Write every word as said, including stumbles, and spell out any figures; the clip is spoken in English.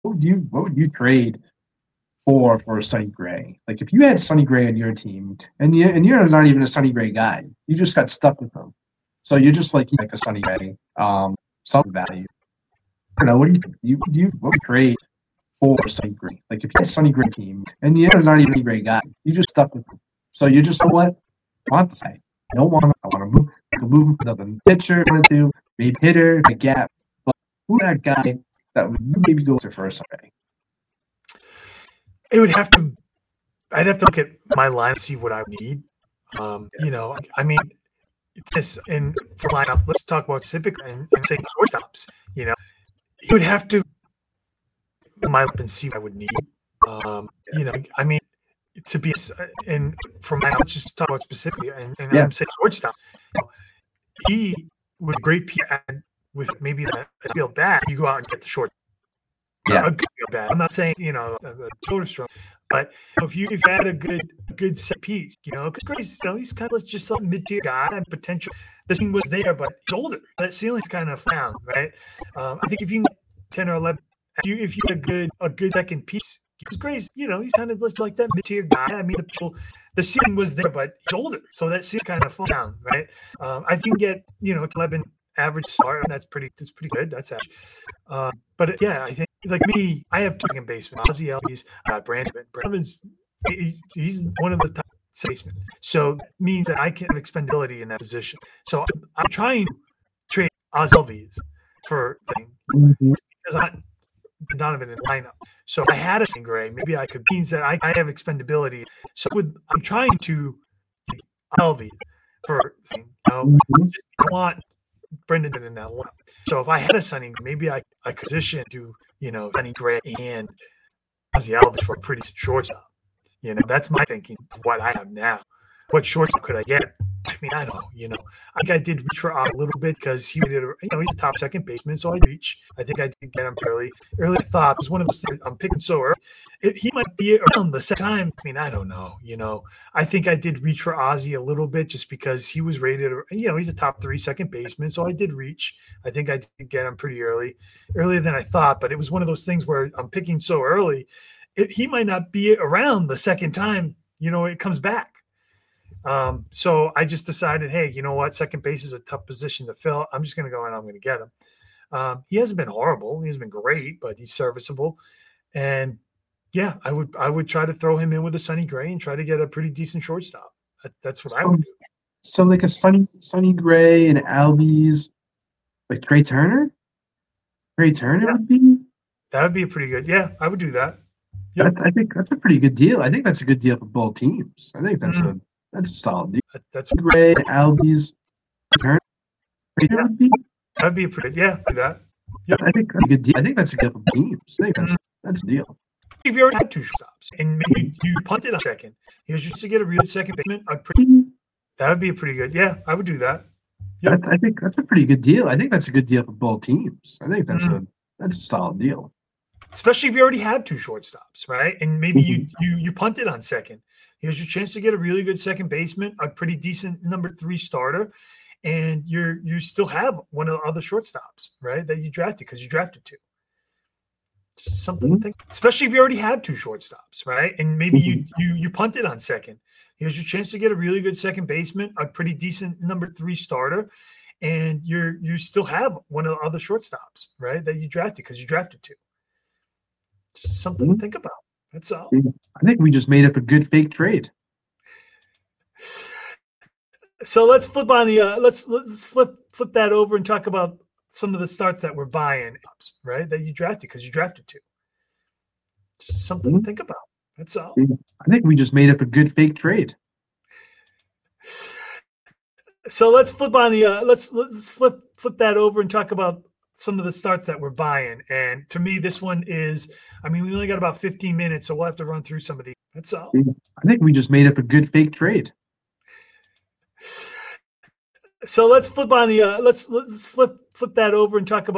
What would you what would you trade for for Sonny Gray? Like if you had Sonny Gray on your team and you and you're not even a Sonny Gray guy, you just got stuck with him. So you're just like like a Sonny Gray, um, some value. I don't know. What do you think? You do you what would you trade for Sonny Gray? Like if you had Sonny Gray team and you're not even a Gray guy, you just stuck with him. So you're just what? I want to say. I don't want to. I want to move. I can move with another pitcher, want to maybe hitter, a gap. But who's that guy that would you maybe go to first already? It would have to. I'd have to look at my line and see what I need. Um, you know, I mean, this and for lineup, let's talk about specific and, and say shortstops. You know, you would have to my up and see what I would need. Um, you know, I mean, to be and for my let's just talk about specifically and, and Yeah. I'm saying shortstop. He would great P with maybe that field bat. You go out and get the short. Yeah. A good field bat. I'm not saying you know a, a total strong, but if you if you had a good good set piece, you know, because Gray's you know he's kind of just some mid tier guy and potential. The ceiling was there, but he's older. That ceiling's kind of found, right? Um, I think if you can get ten or eleven, if you if you had a good a good second piece. Because Gray's, you know, he's kind of like that mid-tier guy. I mean, the, the ceiling was there, but he's older, so that ceiling kind of fell down, right? Um, I think you get, you know, eleven average start, and that's pretty, that's pretty good. That's actually, uh, but yeah, I think like me, I have two second basemen. Ozzy Albies, uh, Brandon. Brandon's he, he's one of the top basemen, so that means that I can have expendability in that position. So I'm, I'm trying to trade Ozzy Albies for thing Mm-hmm. because I'm Donovan in the lineup. So if I had a Sonny Gray, maybe I could means that I, I have expendability. So with I'm trying to Alvy for you know, Mm-hmm. I just want Brendan in that lineup. So if I had a Sonny, maybe I I could position do you know Sonny Gray and Ozzy Alvis for a pretty shortstop. You know, that's my thinking of what I have now. What shortstop could I get? I mean, I don't know. You know, I think I did reach for Oz a little bit because he did, you know, he's a top second baseman, so I reach. I think I did get him early. Early I thought it was one of those things I'm picking so early. It, he might be around the second time. I mean, I don't know. You know, I think I did reach for Ozzy a little bit just because he was rated, you know, he's a top three second baseman, so I did reach. I think I did get him pretty early, earlier than I thought, but it was one of those things where I'm picking so early. It, he might not be around the second time, you know, it comes back. Um, so I just decided, hey, you know what? Second base is a tough position to fill. I'm just going to go and I'm going to get him. Um, he hasn't been horrible. He hasn't been great, but he's serviceable. And yeah, I would I would try to throw him in with a Sonny Gray and try to get a pretty decent shortstop. That, that's what I would do. So like a Sonny Sonny Gray and Albies, like Trey Turner. Trey Turner Yeah. would be. That would be a pretty good. Yeah, I would do that. Yep. That, I think that's a pretty good deal. I think that's a good deal for both teams. I think that's Mhm. a that's a solid deal. That, that's Gray, Albies, Turner. Trey Turner would be. that would be a pretty good. Yeah, do that. I think that's a good deal. I think that's a good deal for teams. I think that's that's a deal. If you already had two shortstops and maybe you punted a second, here's just to get a real second baseman. A pretty, that would be a pretty good. Yeah, I would do that. Yep. That, I think that's a pretty good deal. I think that's a good deal for both teams. I think that's Mhm. a that's a solid deal. Especially if you already have two shortstops, right? And maybe you Mm-hmm. you you punted on second. Here's your chance to get a really good second baseman, a pretty decent number three starter, and you're you still have one of the other shortstops, right? That you drafted because you drafted two. Just something Mhm. to think, especially if you already have two shortstops, right? And maybe you Mm-hmm. you you punted on second. Here's your chance to get a really good second baseman, a pretty decent number three starter, and you're you still have one of the other shortstops, right? That you drafted because you drafted two. Just something Mhm. to think about. That's all. I think we just made up a good fake trade. So let's flip on the uh, let's let's flip flip that over and talk about some of the starts that we're buying, right? That you drafted because you drafted two. Just something Mhm. to think about. That's all. I think we just made up a good fake trade. So let's flip on the uh, let's let's flip flip that over and talk about some of the starts that we're buying. And to me, this one is, I mean, we only got about fifteen minutes, so we'll have to run through some of these. That's all. I think we just made up a good fake trade. So let's flip on the uh, let's let's flip flip that over and talk about